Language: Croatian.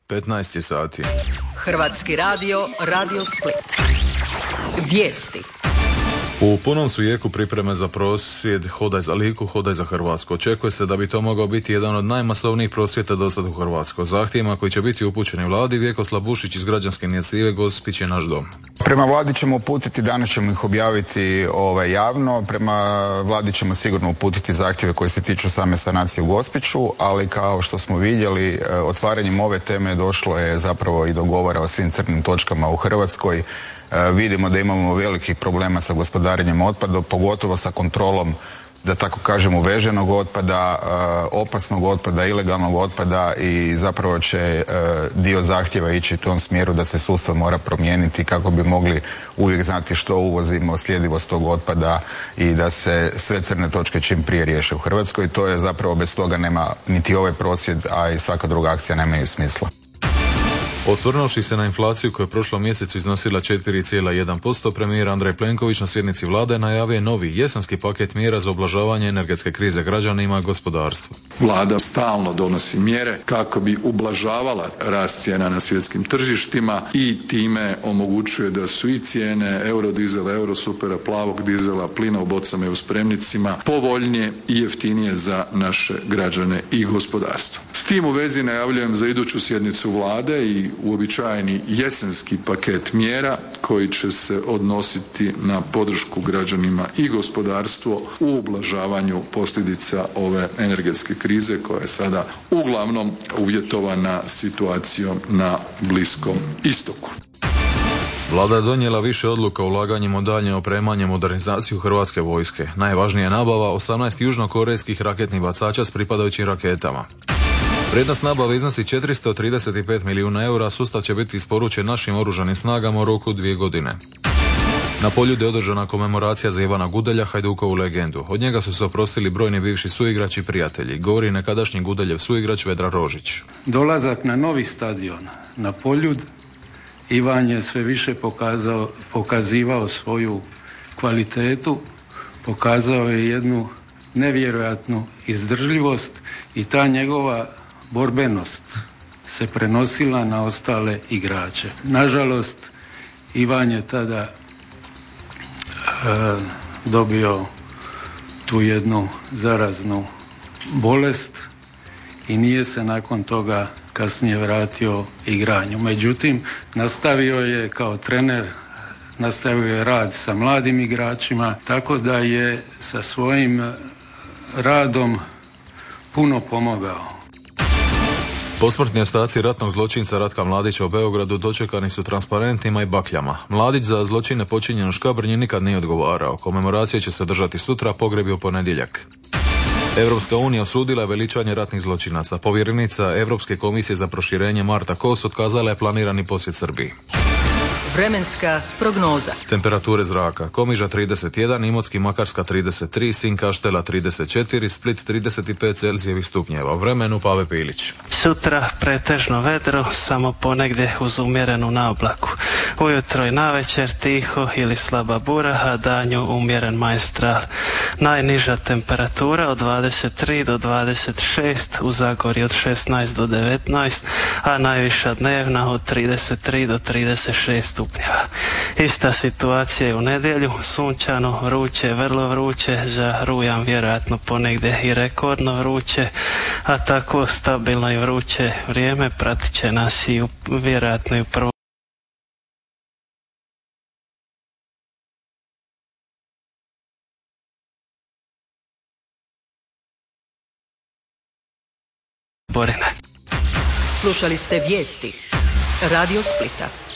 15 sati. Hrvatski radio, Radio Split. Vijesti. U punom su jeku pripreme za prosvjed Hodaj za Liku, Hodaj za Hrvatsku. Očekuje se da bi to mogao biti jedan od najmasovnijih prosvjeta do sad u Hrvatskoj. Zahtjevima koji će biti upućeni vladi, Vjekoslav Bušić iz građanske inicijative Gospić je naš dom. Prema vladi ćemo uputiti, danas ćemo ih objaviti javno, prema vladi ćemo sigurno uputiti zahtjeve koji se tiču same sanacije u Gospiću, ali kao što smo vidjeli, otvaranjem ove teme došlo je zapravo i do govora o svim crnim točkama u Hrvatskoj. Vidimo da imamo velikih problema sa gospodarenjem otpada, pogotovo sa kontrolom, da tako kažem, uveženog otpada, opasnog otpada, ilegalnog otpada i zapravo će dio zahtjeva ići u tom smjeru da se sustav mora promijeniti kako bi mogli uvijek znati što uvozimo, sljedivost tog otpada i da se sve crne točke čim prije riješe u Hrvatskoj. To je zapravo, bez toga nema niti ovaj prosvjed, a i svaka druga akcija nemaju smisla. Osvrnuvši se na inflaciju koja je prošlom mjesecu iznosila 4,1%, premijer Andrej Plenković na sjednici vlade najavio novi jesenski paket mjera za ublažavanje energetske krize građanima i gospodarstvu. Vlada stalno donosi mjere kako bi ublažavala rast cijena na svjetskim tržištima i time omogućuje da su i cijene eurodizela, eurosupera, plavog dizela, plina u bocama i u spremnicima povoljnije i jeftinije za naše građane i gospodarstvo. S tim u vezi najavljujem za iduću sjednicu vlade i uobičajeni jesenski paket mjera koji će se odnositi na podršku građanima i gospodarstvo u ublažavanju posljedica ove energetske krize koja je sada uglavnom uvjetovana situacijom na Bliskom istoku. Vlada je donijela više odluka o ulaganjima u daljnje opremanje i modernizaciju Hrvatske vojske. Najvažnija je nabava 18 južnokorejskih raketnih bacača s pripadajućim raketama. Vrijednost nabave iznosi 435 milijuna eura, sustav će biti isporučen našim oružanim snagama u roku 2 godine. Na Poljudu je održana komemoracija za Ivana Gudelja, Hajdukovu legendu. Od njega su se oprostili brojni bivši suigrači i prijatelji, govori nekadašnji Gudeljev suigrač Vedran Rožić. Dolazak na novi stadion, na Poljud, Ivan je sve više pokazivao svoju kvalitetu, pokazao je jednu nevjerojatnu izdržljivost i ta njegova borbenost se prenosila na ostale igrače. Nažalost, Ivan je tada dobio tu jednu zaraznu bolest i nije se nakon toga kasnije vratio igranju. Međutim, nastavio je kao trener, nastavio je rad sa mladim igračima, tako da je sa svojim radom puno pomogao. Posmrtni ostaci ratnog zločinca Ratka Mladića u Beogradu dočekani su transparentima i bakljama. Mladić za zločine počinjene u Škabrnji nikad nije odgovarao. Komemoracija će se održati sutra, pogreb je u ponedjeljak. Europska unija osudila je veličanje ratnih zločinaca. Povjerenica Europske komisije za proširenje Marta Kos otkazala je planirani posjet Srbiji. Vremenska prognoza. Temperature zraka: Komiža 31, Imotski Makarska 33, Sinj Kaštela 34, Split 35 Celzijevih stupnjeva. Vremenu Pave Pilić. Sutra pretežno vedro, samo ponegdje uz umjerenu naoblaku. Ujutro i navečer tiho ili slaba bura, a danju umjeren majestral. Najniža temperatura od 23 do 26, u Zagorju od 16 do 19, a najviša dnevna od 33 do 36 stupnjeva. Ista situacija je u nedjelju, sunčano, vruće, vrlo vruće, za rujan vjerojatno ponegdje i rekordno vruće, a tako stabilno i vruće vrijeme pratit će nas i vjerojatno i u prvom. Slušali ste vijesti Radio Splita.